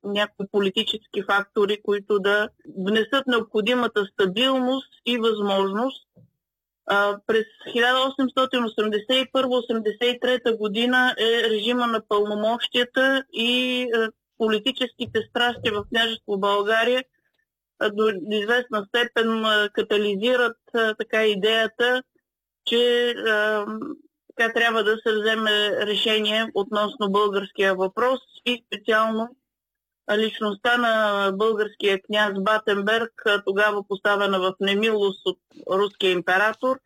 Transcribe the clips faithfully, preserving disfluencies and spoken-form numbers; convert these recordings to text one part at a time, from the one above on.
някои политически фактори, които да внесат необходимата стабилност и възможност. А, през хиляда осемстотин осемдесет и първа - осемдесет и трета година е режима на пълномощията и а, политическите страсти в княжество България а, до известна степен а, катализират а, така идеята, че а, така трябва да се вземе решение относно българския въпрос и специално личността на българския княз Батенберг, тогава поставена в немилост от руския император,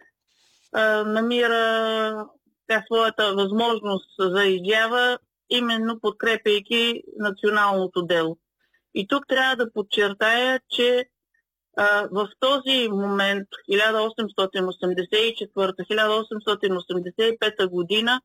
намира така своята възможност за изява, именно подкрепяйки националното дело. И тук трябва да подчертая, че в този момент, хиляда осемстотин осемдесет и четвърта - хиляда осемстотин осемдесет и пета година,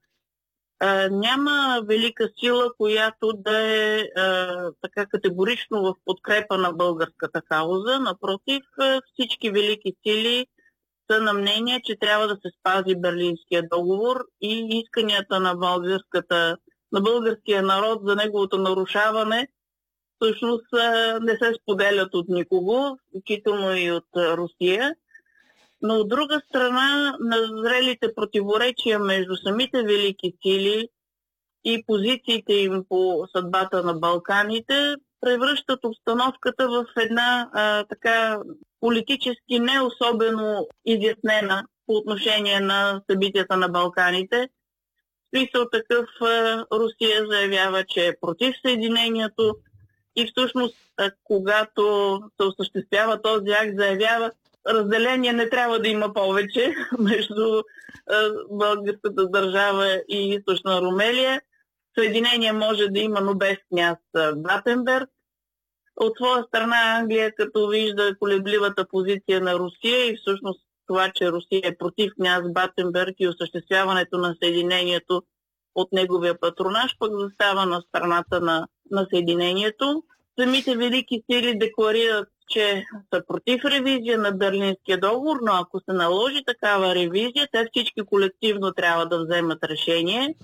няма велика сила, която да е така категорично в подкрепа на българската кауза. Напротив, всички велики сили са на мнение, че трябва да се спази Берлинския договор и исканията на, българската, на българския народ за неговото нарушаване всъщност не се споделят от никого, включително и от Русия. Но от друга страна, назрелите противоречия между самите велики сили и позициите им по съдбата на Балканите превръщат обстановката в една а, така политически не особено изяснена по отношение на събитията на Балканите. В смисъл такъв а, Русия заявява, че е против съединението и всъщност, а, когато се осъществява този акт, заявява, разделение не трябва да има повече между а, българската държава и източна Румелия. Съединение може да има, но без княз Батенберг. От своя страна Англия, като вижда колебливата позиция на Русия и всъщност това, че Русия е против княз Батенберг и осъществяването на съединението от неговия патронаж, пък застава на страната на, на съединението. Самите велики сили декларират, че са против ревизия на Берлинския договор, но ако се наложи такава ревизия, те всички колективно трябва да вземат решение,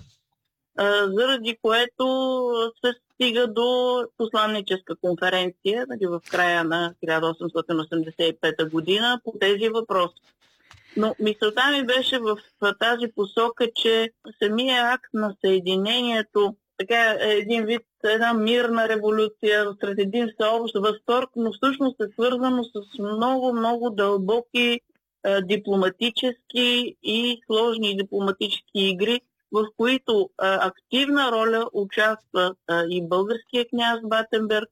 заради което се стига до посланническа конференция в края на хиляда осемстотин осемдесет и пета година по тези въпроси. Но мисълта ми беше в тази посока, че самия акт на съединението така е един вид, една мирна революция сред един всеобщ възторг, но всъщност е свързано с много, много дълбоки е, дипломатически и сложни дипломатически игри, в които е, активна роля участва е, и българския княз Батенберг,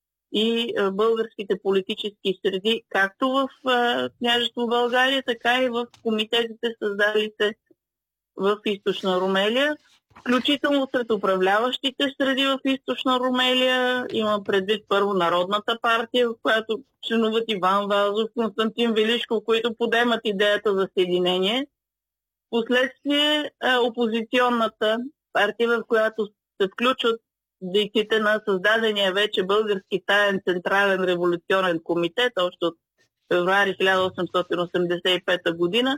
и е, българските политически среди, както в е, княжество България, така и в комитетите, създали се в източна Румелия. Включително сред управляващите среди в източна Румелия има предвид първо Народната партия, в която членуват Иван Вазов, Константин Велишков, които подемат идеята за съединение. Последствие опозиционната партия, в която се включват дейците на създадения вече български таен централен революционен комитет, още от февруари хиляда осемстотин осемдесет и пета година,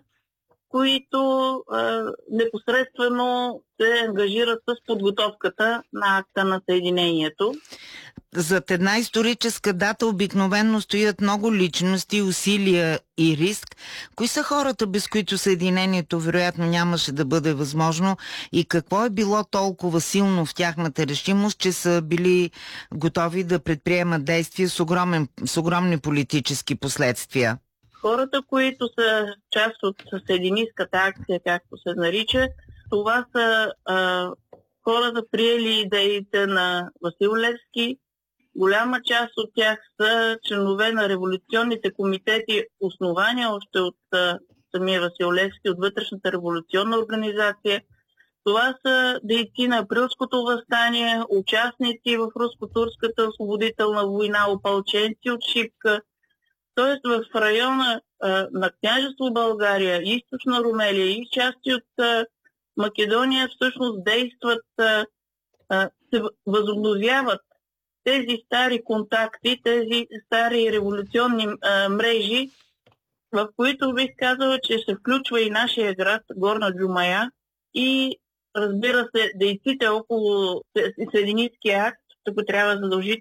които а, непосредствено се ангажират с подготовката на акта на съединението. Зад една историческа дата обикновено стоят много личности, усилия и риск. Кои са хората, без които съединението вероятно нямаше да бъде възможно, и какво е било толкова силно в тяхната решимост, че са били готови да предприемат действия с, огромен, с огромни политически последствия? Хората, които са част от съединистката акция, както се нарича, това са а, хората, приели идеите на Васил Левски. Голяма част от тях са членове на революционните комитети, основания още от а, самия Васил Левски, от вътрешната революционна организация. Това са дейци на Априлското въстание, участници в руско-турската освободителна война, опълченци от Шипка. Тоест в района а, на княжество България, източна Румелия и части от а, Македония всъщност действат, а, а, се възобновяват тези стари контакти, тези стари революционни а, мрежи, в които бих казала, че се включва и нашия град, Горна Джумая, и разбира се, дейците около Съединитския акт, тук трябва задължително